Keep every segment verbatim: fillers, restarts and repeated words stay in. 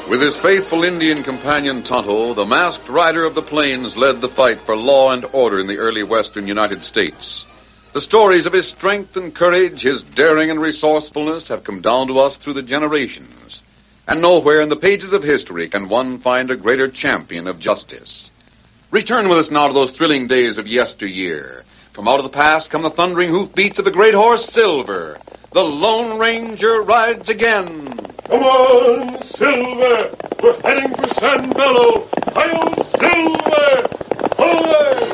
With his faithful Indian companion Tonto, the masked rider of the plains led the fight for law and order in the early western United States. The stories of his strength and courage, his daring and resourcefulness have come down to us through the generations. And nowhere in the pages of history can one find a greater champion of justice. Return with us now to those thrilling days of yesteryear. From out of the past come the thundering hoofbeats of the great horse Silver. The Lone Ranger rides again. Come on, Silver! We're heading for San Bello! Hi-yo, Silver! Away!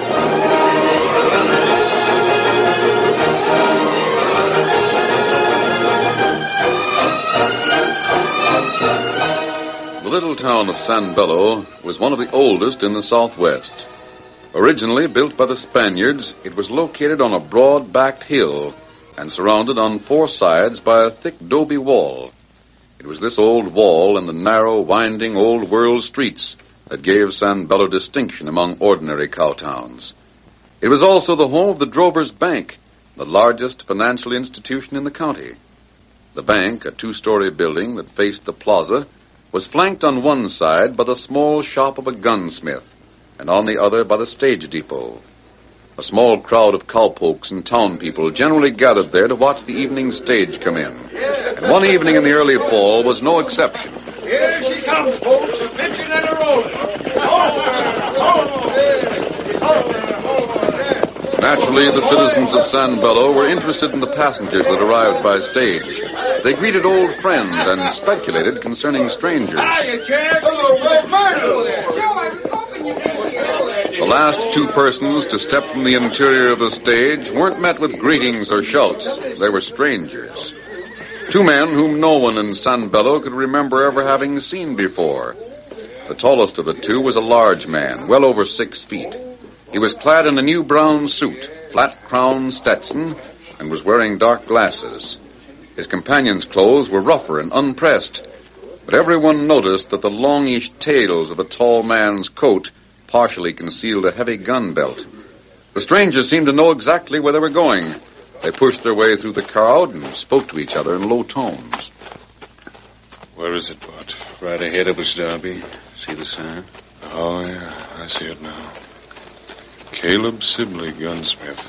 The little town of San Bello was one of the oldest in the Southwest. Originally built by the Spaniards, it was located on a broad-backed hill and surrounded on four sides by a thick adobe wall. It was this old wall and the narrow, winding, old-world streets that gave San Bello distinction among ordinary cow towns. It was also the home of the Drovers Bank, the largest financial institution in the county. The bank, a two-story building that faced the plaza, was flanked on one side by the small shop of a gunsmith, and on the other by the stage depot. A small crowd of cowpokes and town people generally gathered there to watch the evening stage come in. And one evening in the early fall was no exception. Here she comes, folks, a pitching and a rolling. Naturally, the citizens of San Bello were interested in the passengers that arrived by stage. They greeted old friends and speculated concerning strangers. Hiya, Jack. Hello, where's Myrtle? Joe, I was hoping you'd be here. The last two persons to step from the interior of the stage weren't met with greetings or shouts. They were strangers. Two men whom no one in San Bello could remember ever having seen before. The tallest of the two was a large man, well over six feet. He was clad in a new brown suit, flat-crowned Stetson, and was wearing dark glasses. His companion's clothes were rougher and unpressed, but everyone noticed that the longish tails of the tall man's coat partially concealed a heavy gun belt. The strangers seemed to know exactly where they were going. They pushed their way through the crowd and spoke to each other in low tones. Where is it, Bart? Right ahead of us, Darby. See the sign? Oh, yeah, I see it now. Caleb Sibley, gunsmith.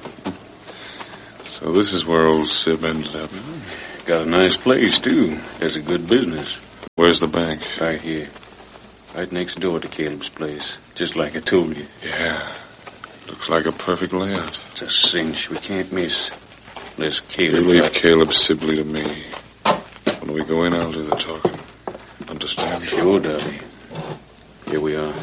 So this is where old Sib ended up, huh? Got a nice place, too. Does a good business. Where's the bank? Right here. Right next door to Caleb's place. Just like I told you. Yeah. Looks like a perfect layout. It's a cinch. We can't miss. Unless Caleb... You leave got... Caleb Sibley to me. When we go in, I'll do the talking. Understand? Sure, Darby. Here we are.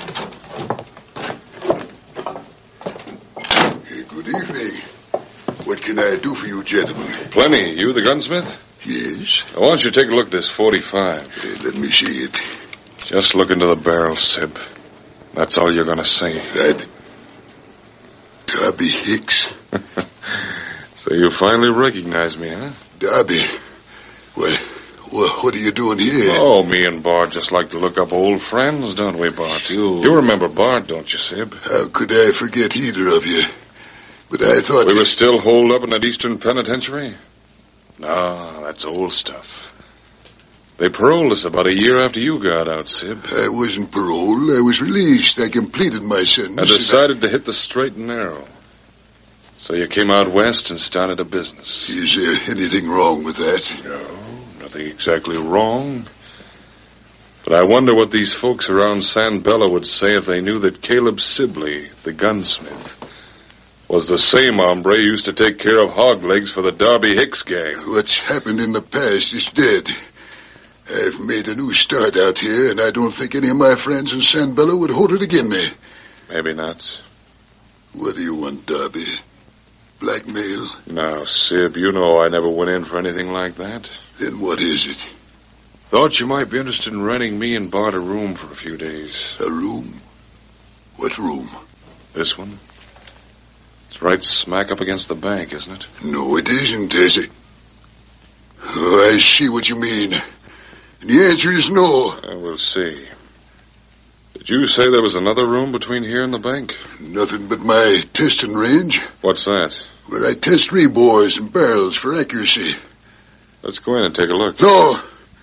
Hey, good evening. What can I do for you, gentlemen? Plenty. You the gunsmith? Yes. I want you to take a look at this forty-five. Hey, let me see it. Just look into the barrel, Sib. That's all you're going to say. That... Darby Hicks? So you finally recognize me, huh? Darby. Well, well, what are you doing here? Oh, me and Bart just like to look up old friends, don't we, Bart? You, you remember Bart, don't you, Sib? How could I forget either of you? But I thought... We you... were still holed up in that Eastern Penitentiary? No, that's old stuff. They paroled us about a year after you got out, Sib. I wasn't paroled. I was released. I completed my sentence. I decided to hit the straight and narrow. So you came out west and started a business. Is there anything wrong with that? No, nothing exactly wrong. But I wonder what these folks around San Bello would say if they knew that Caleb Sibley, the gunsmith, was the same hombre who used to take care of hog legs for the Darby Hicks gang. What's happened in the past is dead. I've made a new start out here, and I don't think any of my friends in San Bello would hold it against me. Maybe not. What do you want, Darby? Blackmail? Now, Sib, you know I never went in for anything like that. Then what is it? Thought you might be interested in renting me and Bart a room for a few days. A room? What room? This one. It's right smack up against the bank, isn't it? No, it isn't, is it? Oh, I see what you mean. And the answer is no. Uh, we'll see. Did you say there was another room between here and the bank? Nothing but my testing range. What's that? Where I test rebores and barrels for accuracy. Let's go in and take a look. No.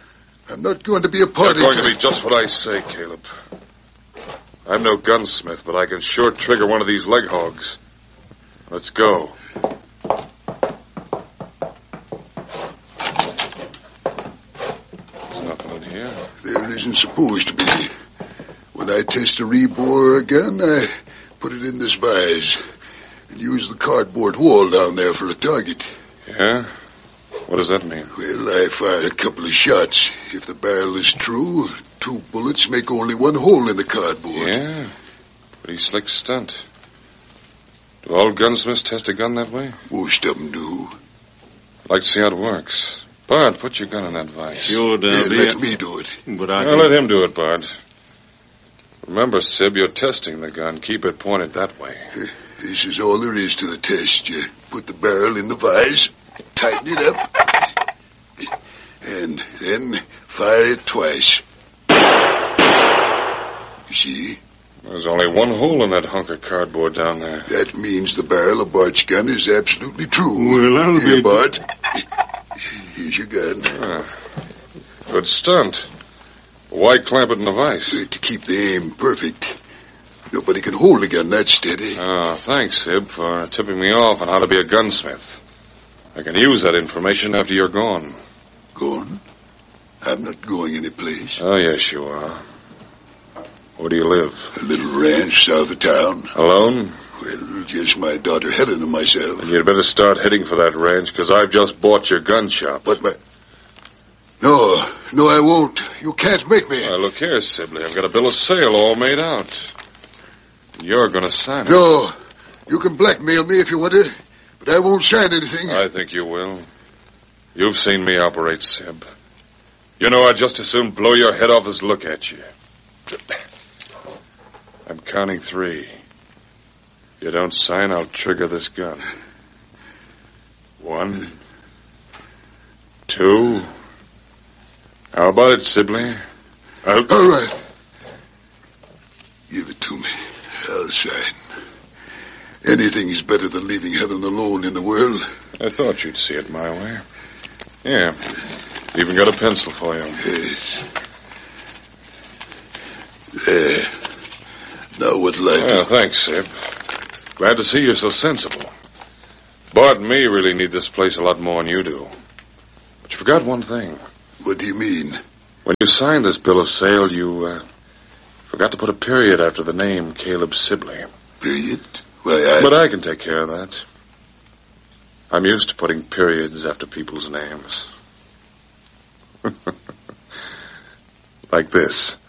I'm not going to be a party. You're going to be just what I say, Caleb. I'm no gunsmith, but I can sure trigger one of these leg hogs. Let's go. There's nothing in here. There isn't supposed to be. When I test a rebore gun, I put it in this vise and use the cardboard wall down there for a target. Yeah? What does that mean? Well, I fire a couple of shots. If the barrel is true, two bullets make only one hole in the cardboard. Yeah? Pretty slick stunt. Do all gunsmiths test a gun that way? Most of them do. I'd like to see how it works. Bard, put your gun in that vise. Sure, Yeah, Darby. let me do it. But I Well, let him do it, Bard. Remember, Sib, you're testing the gun. Keep it pointed that way. This is all there is to the test. You put the barrel in the vise, tighten it up, and then fire it twice. You see? There's only one hole in that hunk of cardboard down there. That means the barrel of Bart's gun is absolutely true. Well, I'll Here, be- Bart. Here's your gun. Ah, good stunt. Why clamp it in the vise? To keep the aim perfect. Nobody can hold a gun that steady. Ah, thanks, Sib, for tipping me off on how to be a gunsmith. I can use that information after you're gone. Gone? I'm not going anyplace. Oh, yes, you are. Where do you live? A little ranch south of town. Alone? Well, just my daughter Helen and myself. Then you'd better start heading for that ranch, because I've just bought your gun shop. But my... No, no, I won't. You can't make me. Well, look here, Sibley. I've got a bill of sale all made out. You're going to sign it. No, you can blackmail me if you want to, but I won't sign anything. I think you will. You've seen me operate, Sib. You know I'd just as soon blow your head off as look at you. I'm counting three. If you don't sign, I'll trigger this gun. One. Two. How about it, Sibley? I'll... All right. Give it to me. I'll sign. Anything's better than leaving Helen alone in the world. I thought you'd see it my way. Yeah. Even got a pencil for you. Yes. There. Now what'll I do? Well, thanks, Sib. Glad to see you're so sensible. Bart and me really need this place a lot more than you do. But you forgot one thing. What do you mean? When you signed this bill of sale, you uh, forgot to put a period after the name Caleb Sibley. Period? Why, I... But I can take care of that. I'm used to putting periods after people's names. Like this.